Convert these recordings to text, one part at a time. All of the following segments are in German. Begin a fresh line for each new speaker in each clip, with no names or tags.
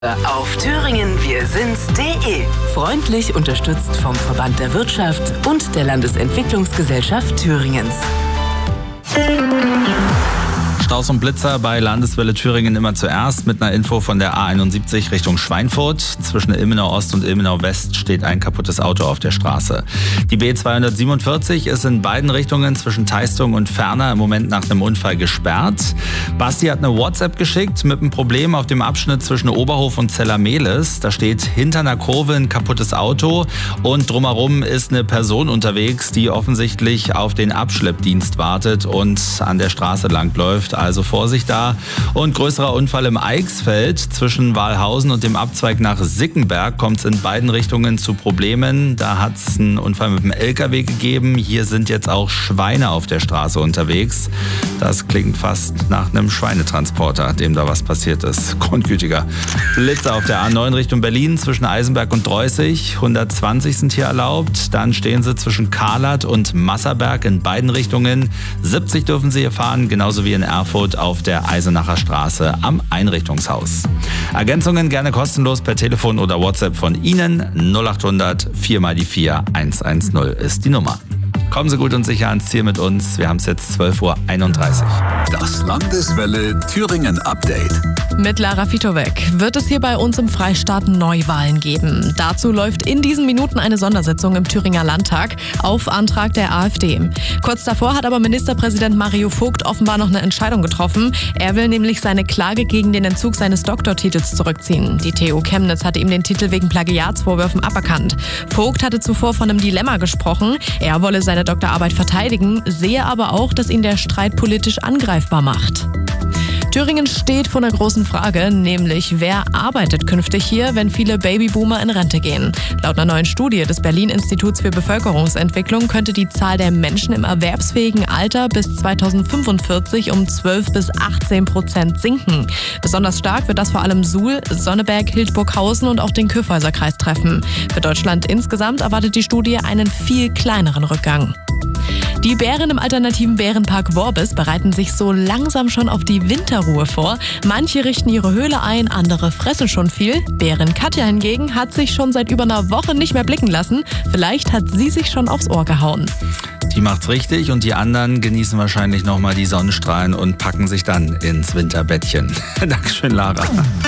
Auf thüringenwirsinds.de. Freundlich unterstützt vom Verband der Wirtschaft und der Landesentwicklungsgesellschaft Thüringens.
Staus und Blitzer bei Landeswelle Thüringen immer zuerst mit einer Info von der A71 Richtung Schweinfurt. Zwischen Ilmenau Ost und Ilmenau West steht ein kaputtes Auto auf der Straße. Die B247 ist in beiden Richtungen zwischen Teistung und Ferner im Moment nach einem Unfall gesperrt. Basti hat eine WhatsApp geschickt mit einem Problem auf dem Abschnitt zwischen Oberhof und Zellermehlis. Da steht hinter einer Kurve ein kaputtes Auto und drumherum ist eine Person unterwegs, die offensichtlich auf den Abschleppdienst wartet und an der Straße langläuft. Also Vorsicht da. Und größerer Unfall im Eichsfeld. Zwischen Walhausen und dem Abzweig nach Sickenberg kommt es in beiden Richtungen zu Problemen. Da hat es einen Unfall mit dem LKW gegeben. Hier sind jetzt auch Schweine auf der Straße unterwegs. Das klingt fast nach einem Schweinetransporter, dem da was passiert ist. Grundgütiger. Blitze auf der A9 Richtung Berlin zwischen Eisenberg und Dreußig. 120 sind hier erlaubt. Dann stehen sie zwischen Karlat und Masserberg in beiden Richtungen. 70 dürfen sie hier fahren, genauso wie in Erfurt auf der Eisenacher Straße am Einrichtungshaus. Ergänzungen gerne kostenlos per Telefon oder WhatsApp von Ihnen. 0800 4x4 110 ist die Nummer. Kommen Sie gut und sicher ans Ziel mit uns. Wir haben es jetzt 12:31 Uhr.
Das Landeswelle Thüringen Update.
Mit Lara Fitowek wird es hier bei uns im Freistaat Neuwahlen geben. Dazu läuft in diesen Minuten eine Sondersitzung im Thüringer Landtag auf Antrag der AfD. Kurz davor hat aber Ministerpräsident Mario Vogt offenbar noch eine Entscheidung getroffen. Er will nämlich seine Klage gegen den Entzug seines Doktortitels zurückziehen. Die TU Chemnitz hatte ihm den Titel wegen Plagiatsvorwürfen aberkannt. Vogt hatte zuvor von einem Dilemma gesprochen. Er wolle seine Doktorarbeit verteidigen, sehe aber auch, dass ihn der Streit politisch angreifbar macht. Thüringen steht vor einer großen Frage, nämlich wer arbeitet künftig hier, wenn viele Babyboomer in Rente gehen. Laut einer neuen Studie des Berlin-Instituts für Bevölkerungsentwicklung könnte die Zahl der Menschen im erwerbsfähigen Alter bis 2045 um 12-18% sinken. Besonders stark wird das vor allem Suhl, Sonneberg, Hildburghausen und auch den Kyffhäuser-Kreis treffen. Für Deutschland insgesamt erwartet die Studie einen viel kleineren Rückgang. Die Bären im alternativen Bärenpark Worbis bereiten sich so langsam schon auf die Winterruhe vor. Manche richten ihre Höhle ein, andere fressen schon viel. Bärin Katja hingegen hat sich schon seit über einer Woche nicht mehr blicken lassen. Vielleicht hat sie sich schon aufs Ohr gehauen.
Die macht's richtig und die anderen genießen wahrscheinlich nochmal die Sonnenstrahlen und packen sich dann ins Winterbettchen. Dankeschön, Lara.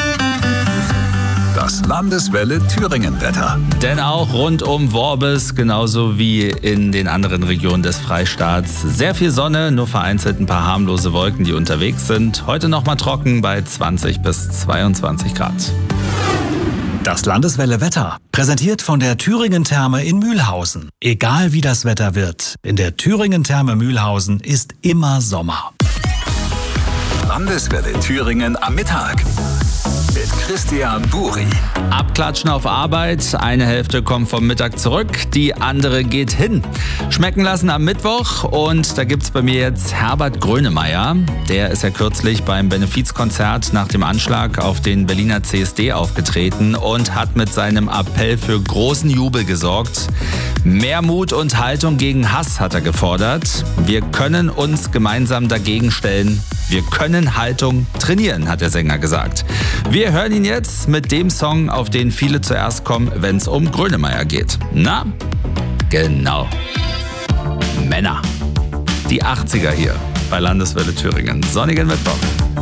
Das Landeswelle Thüringen Wetter.
Denn auch rund um Worbis, genauso wie in den anderen Regionen des Freistaats, sehr viel Sonne, nur vereinzelt ein paar harmlose Wolken, die unterwegs sind. Heute nochmal trocken bei 20 bis 22 Grad.
Das Landeswelle Wetter, präsentiert von der Thüringen Therme in Mühlhausen. Egal wie das Wetter wird, in der Thüringen Therme Mühlhausen ist immer Sommer.
Landeswelle Thüringen am Mittag. Mit Christian Buri.
Abklatschen auf Arbeit, eine Hälfte kommt vom Mittag zurück, die andere geht hin. Schmecken lassen am Mittwoch und da gibt's bei mir jetzt Herbert Grönemeyer. Der ist ja kürzlich beim Benefizkonzert nach dem Anschlag auf den Berliner CSD aufgetreten und hat mit seinem Appell für großen Jubel gesorgt. Mehr Mut und Haltung gegen Hass hat er gefordert. Wir können uns gemeinsam dagegen stellen. Wir können Haltung trainieren, hat der Sänger gesagt. Wir hören ihn jetzt mit dem Song, auf den viele zuerst kommen, wenn es um Grönemeyer geht. Na, genau. Männer. Die 80er hier bei Landeswelle Thüringen. Sonnigen Mittwoch.